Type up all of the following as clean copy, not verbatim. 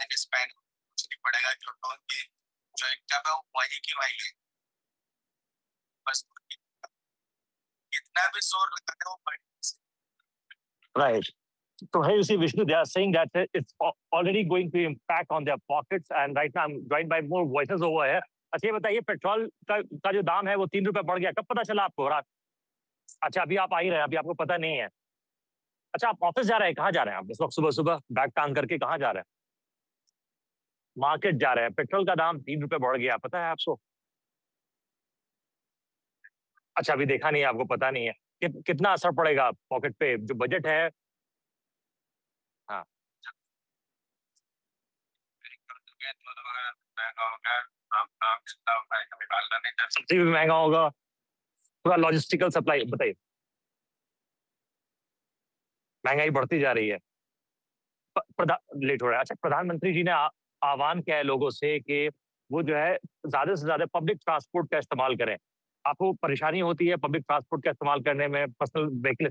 Minus में कुछ नहीं पड़ेगा, क्योंकि उनकी जो इनकम है वो वही की वही है। बस इतना भी जोर लगाते वो बढ़ नहीं सकते। Right. So here you see, Vishnu, they are saying that it's already going to impact on their pockets. And right now I'm joined by more voices over here. अच्छा ये बताइए, पेट्रोल का जो दाम है वो 3 रुपए बढ़ गया, कब पता चला आपको? रात? अच्छा, अभी आप आ ही रहे हैं, अभी आपको पता नहीं है। अच्छा, आप ऑफिस जा रहे हैं, कहाँ जा रहे हैं आप इस वक्त? सुबह सुबह बैग टांग करके कहाँ जा रहे हैं? मार्केट जा रहे हैं। पेट्रोल का दाम 3 रुपए बढ़ गया, पता है आपको? अच्छा, अभी देखा नहीं है, आपको पता नहीं है। कितना असर पड़ेगा पॉकेट पे, जो बजट है? हाँ, सब्जी भी महंगा होगा, पूरा लॉजिस्टिकल सप्लाई। बताइए, महंगाई बढ़ती जा रही है। लेट हो रहा है। अच्छा, प्रधानमंत्री जी ने आह्वान किया है लोगों से कि वो जो है ज्यादा से ज्यादा पब्लिक ट्रांसपोर्ट का इस्तेमाल करें। आपको परेशानी होती है पब्लिक ट्रांसपोर्ट का इस्तेमाल करने में? पर्सनल व्हीकल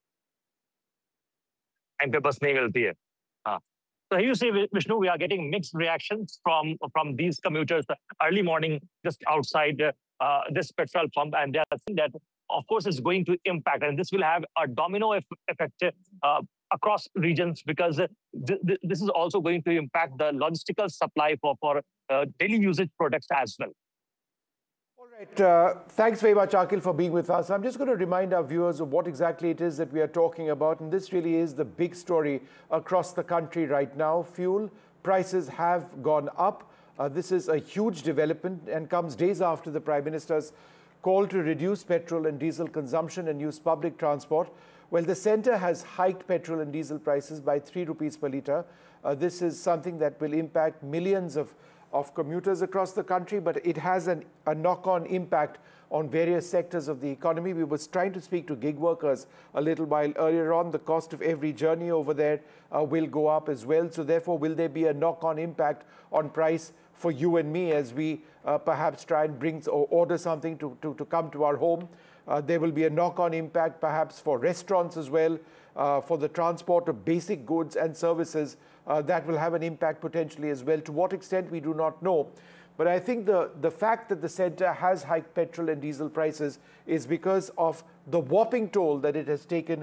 टाइम पे बस नहीं मिलती है। हाँ। So here you see, Vishnu, we are getting mixed reactions from these commuters early morning just outside this petrol pump, and they are saying that, of course, it's going to impact, and this will have a domino effect across regions, because this is also going to impact the logistical supply for daily usage products as well. All right. Thanks very much, Akhil, for being with us. I'm just going to remind our viewers of what exactly it is that we are talking about. And this really is the big story across the country right now. Fuel prices have gone up. This is a huge development and comes days after the Prime Minister's call to reduce petrol and diesel consumption and use public transport. Well, the centre has hiked petrol and diesel prices by 3 rupees per litre. This is something that will impact millions of commuters across the country, but it has a knock-on impact on various sectors of the economy. We were trying to speak to gig workers a little while earlier on. The cost of every journey over there will go up as well. So therefore, will there be a knock-on impact on price for you and me as we perhaps try and bring or order something to come to our home? There will be a knock-on impact perhaps for restaurants as well, for the transport of basic goods and services. That will have an impact potentially as well. To what extent, we do not know. But I think the fact that the centre has hiked petrol and diesel prices is because of the whopping toll that it has taken,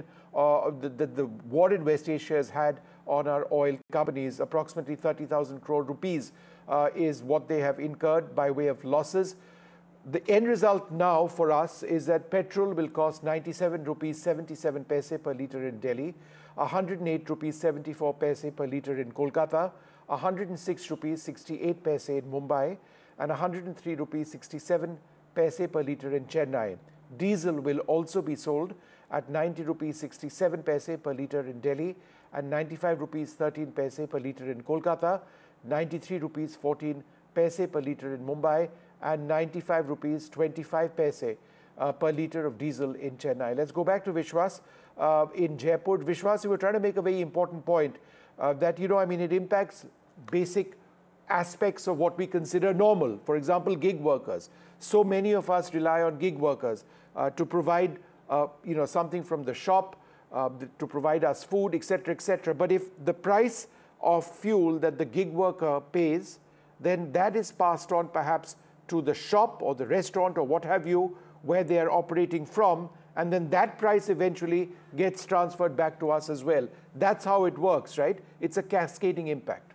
the war in West Asia has had on our oil companies. Approximately 30,000 crore rupees is what they have incurred by way of losses. The end result now for us is that petrol will cost 97 rupees 77 paise per litre in Delhi, 108 rupees 74 paise per litre in Kolkata, 106 rupees 68 paise in Mumbai, and 103 rupees 67 paise per litre in Chennai. Diesel will also be sold at 90 rupees 67 paise per litre in Delhi and 95 rupees 13 paise per litre in Kolkata, 93 rupees 14 paise per litre in Mumbai, and 95 rupees 25 paise per litre of diesel in Chennai. Let's go back to Vishwas in Jaipur. Vishwas, you were trying to make a very important point that, I mean, it impacts basic aspects of what we consider normal. For example, gig workers. So many of us rely on gig workers to provide, something from the shop, to provide us food, etc., etc. But if the price of fuel that the gig worker pays, then that is passed on perhaps to the shop or the restaurant or what have you, where they are operating from, and then that price eventually gets transferred back to us as well. That's how it works, right? It's a cascading impact.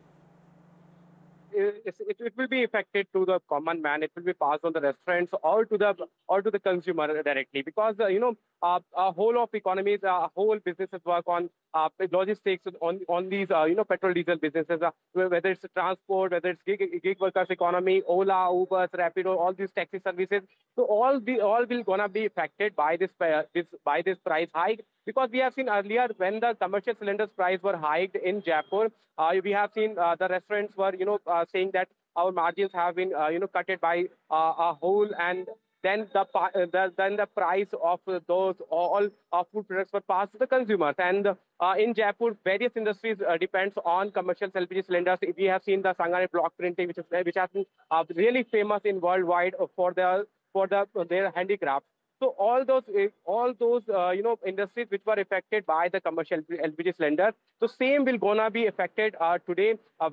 It will be affected to the common man. It will be passed on the restaurants or to the consumer directly, because a whole of economies, whole businesses work on logistics on these petrol diesel businesses, whether it's transport, whether it's gig workers economy, Ola, Uber, Rapido, all these taxi services. So all will gonna be affected by this price hike, because we have seen earlier when the commercial cylinders price were hiked in Jaipur, we have seen the restaurants were saying that our margins have been cutted by a whole, and then the price of those all food products were passed to the consumers. And in Jaipur, various industries depends on commercial LPG cylinders. We have seen the Sangane block printing, which has been really famous in worldwide for their handicrafts. So all those industries which were affected by the commercial LPG cylinder, so same will gonna be affected today.